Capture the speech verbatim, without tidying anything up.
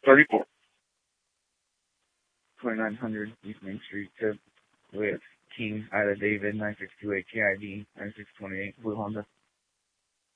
thirty-four. twenty-nine hundred East Main Street, tip with King Ida David, nine six two eight K I D, nine six two eight, Blue Honda.